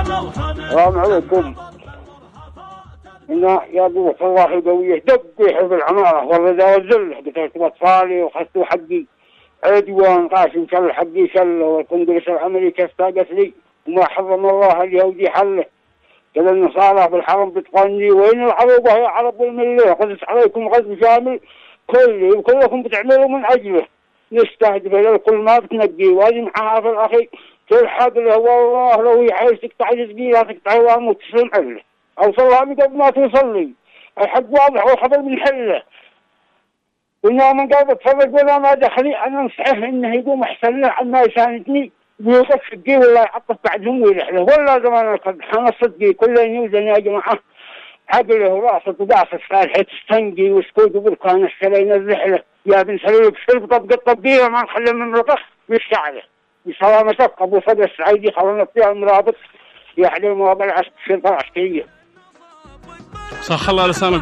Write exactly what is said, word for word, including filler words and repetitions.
السلام عليكم. إن يا قوة الله قوية دقي حب العمارة والرضا والذل قتلت أطفالي وخذت حقي عدوان قاسم شل حقي شل والكونغرس الأمريكي استاقت لي وما حرم الله اليهودي حله كذا النصارى بالحرم بتقني وين العرب وهي عرب الملة قدس عليكم غزو شامل كلي وكلكم بتعملوا من أجله نستهدف الكل ما بتنقي وهذه محافظ الأخي تلحق له والله لو يحيث تقطع رزقي تقطع واموت تسلم حله أوصلها قبل ما توصلي الحق واضح والخبر من حله وإنه من قلب تفرق ولا ما دخلي أنا نصحه إنه يقوم أحسن له عما يساندني ويوقف شقي ولا يعطف بعدهم ويلحله ولا زمان القد حنا صدقي كل يوزن يا جماعة عقله وراسه وباصص فالحة تستنقي وسكوت وبركان السلين الرحلة يا بن سليم بشرب طبق الطبيعة ما نخلي من رطخ بالشعله بسلامتك أبو صدر السعيدي خلنا فيها المرابط يحلم وابل عسك الشرطة العسكرية. صح الله لسانك